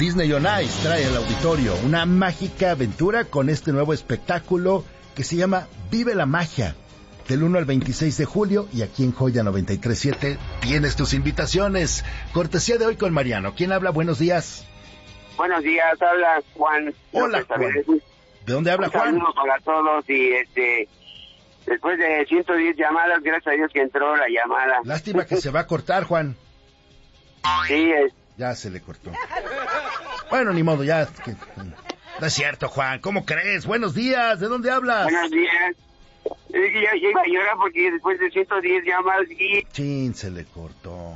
Disney on Ice trae al auditorio una mágica aventura con este nuevo espectáculo que se llama Vive la Magia. Del 1 al 26 de julio, y aquí en Joya 93.7 tienes tus invitaciones. Cortesía de Hoy con Mariano. ¿Quién habla? Buenos días. Buenos días, habla Juan. Hola, Juan. ¿De dónde habla Juan? Saludos para todos y después de 110 llamadas, gracias a Dios que entró la llamada. Lástima que se va a cortar, Juan. Sí, Ya se le cortó. Bueno, ni modo, ya. No es cierto, Juan. ¿Cómo crees? Buenos días. ¿De dónde hablas? Buenos días. Es que ya iba a llorar porque después de 110 llamadas y... Chin, se le cortó.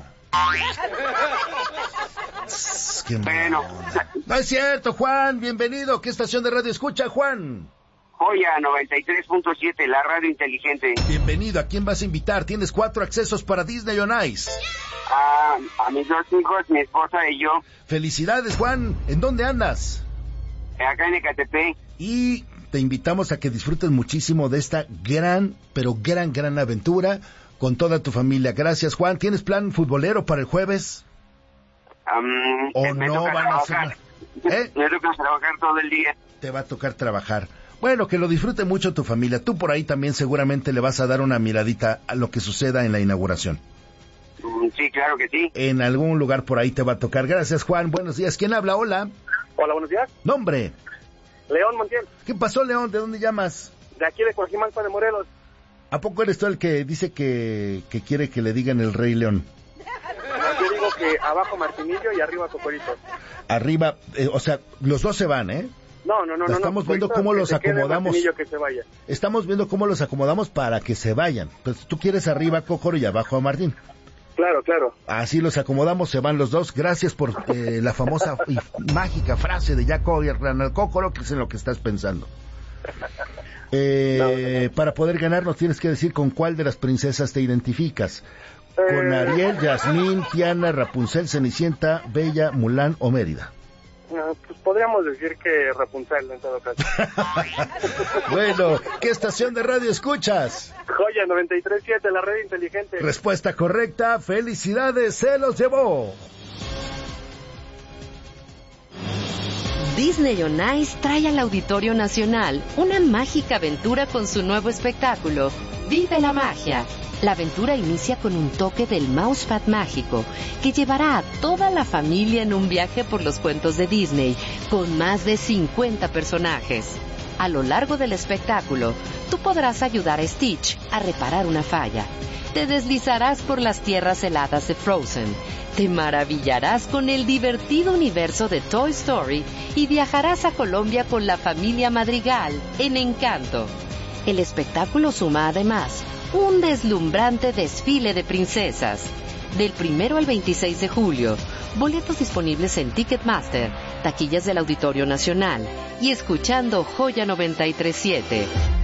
Qué bueno. No es cierto, Juan. Bienvenido. ¿Qué estación de radio escucha, Juan? Joya 93.7, la radio inteligente. Bienvenido. ¿A quién vas a invitar? Tienes 4 accesos para Disney on Ice. A mis 2 hijos, mi esposa y yo. Felicidades, Juan. ¿En dónde andas? Acá en Ecatepec. Y te invitamos a que disfrutes muchísimo de esta gran, pero gran aventura con toda tu familia. Gracias, Juan. ¿Tienes plan futbolero para el jueves? ¿O no van a hacer? Me toca trabajar todo el día. Te va a tocar trabajar. Bueno, que lo disfrute mucho tu familia. Tú por ahí también seguramente le vas a dar una miradita a lo que suceda en la inauguración. Sí, claro que sí. En algún lugar por ahí te va a tocar. Gracias, Juan. Buenos días. ¿Quién habla? Hola. Hola, buenos días. Nombre. León Montiel. ¿Qué pasó, León? ¿De dónde llamas? De aquí de Coajimalpa de Morelos. ¿A poco eres tú el que dice que quiere que le digan el Rey León? Yo digo que abajo Martinillo y arriba Cocorito. Arriba, o sea, los dos se van, ¿eh? No. Estamos viendo cómo los acomodamos. Que se vaya. Estamos viendo cómo los acomodamos para que se vayan. Pues tú quieres arriba a Cocoro y abajo a Martín. Claro. Así los acomodamos, se van los dos. Gracias por la famosa y mágica frase de Jaco y Hernán Cocoro, que es en lo que estás pensando. Para poder ganar nos tienes que decir con cuál de las princesas te identificas. Con Ariel, Yasmín, Tiana, Rapunzel, Cenicienta, Bella, Mulán o Mérida. Pues podríamos decir que Rapunzel en todo caso. Bueno, ¿qué estación de radio escuchas? Joya 93.7, la red inteligente. Respuesta correcta, felicidades, se los llevó. Disney on Ice trae al Auditorio Nacional una mágica aventura con su nuevo espectáculo, Vive la Magia. La aventura inicia con un toque del Mousepad mágico que llevará a toda la familia en un viaje por los cuentos de Disney con más de 50 personajes. A lo largo del espectáculo, tú podrás ayudar a Stitch a reparar una falla. Te deslizarás por las tierras heladas de Frozen. Te maravillarás con el divertido universo de Toy Story y viajarás a Colombia con la familia Madrigal en Encanto. El espectáculo suma además un deslumbrante desfile de princesas. Del 1 al 26 de julio, boletos disponibles en Ticketmaster, taquillas del Auditorio Nacional y escuchando Joya 93.7.